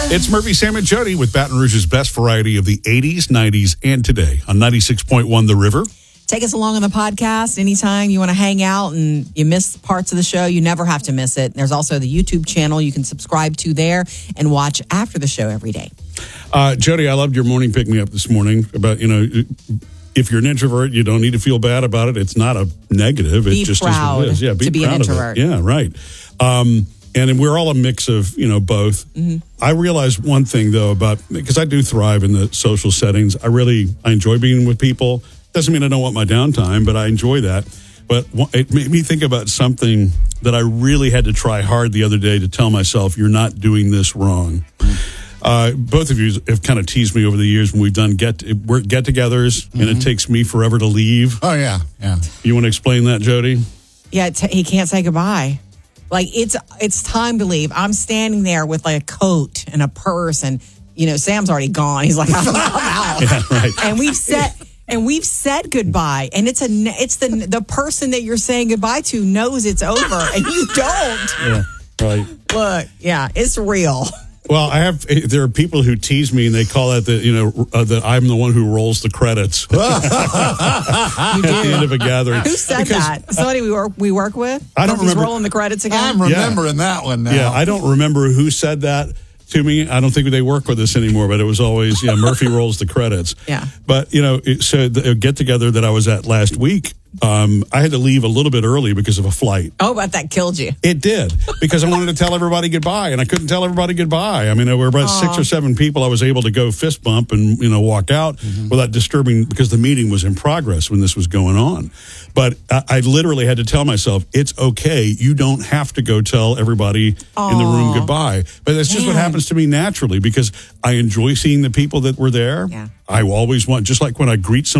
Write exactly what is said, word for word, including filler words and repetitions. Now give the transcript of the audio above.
It's Murphy, Sam, and Jody with Baton Rouge's best variety of the eighties, nineties, and today on ninety-six point one The River. Take us along on the podcast anytime you want to hang out and you miss parts of the show. You never have to miss it. There's also the YouTube channel you can subscribe to there and watch after the show every day. Uh, Jody, I loved your morning pick-me-up this morning about, you know, if you're an introvert, you don't need to feel bad about it. It's not a negative. It Be just proud is what it is. Yeah, be to be proud an introvert. Of it. Yeah, right. Um, and we're all a mix of, you know, both. Mm-hmm. I realized one thing, though, about, because I do thrive in the social settings. I really, I enjoy being with people. Doesn't mean I don't want my downtime, but I enjoy that. But it made me think about something that I really had to try hard the other day to tell myself, you're not doing this wrong. Mm-hmm. Uh, both of you have kind of teased me over the years when we've done get get-togethers, mm-hmm. and it takes me forever to leave. Oh, yeah, yeah. You want to explain that, Jody? Yeah, t- he can't say goodbye. Like, it's it's time to leave. I'm standing there with, like, a coat and a purse, and, you know, Sam's already gone. He's like, I'm, I'm out. Yeah, right. And we've set... And we've said goodbye, and it's a it's the the person that you're saying goodbye to knows it's over, and you don't. Yeah, right. Look, yeah, it's real. Well, I have. There are people who tease me, and they call it the you know uh, that I'm the one who rolls the credits You at the end of a gathering. Who said Because that? Somebody we work we work with. I don't He's remember. rolling the credits again. I'm remembering yeah. that one now. Yeah, I don't remember who said that to me. I don't think they work with us anymore, but it was always, yeah, Murphy rolls the credits. Yeah. But, you know, it, so the get-together that I was at last week, um, I had to leave a little bit early because of a flight. Oh, but that killed you. It did, because I wanted to tell everybody goodbye, and I couldn't tell everybody goodbye. I mean, there were about Aww. six or seven people I was able to go fist bump and, you know, walk out mm-hmm. without disturbing, because the meeting was in progress when this was going on. But I, I literally had to tell myself, it's okay. You don't have to go tell everybody Aww. in the room goodbye. But that's just Man. what happens to me naturally, because I enjoy seeing the people that were there. Yeah. I always want, just like when I greet some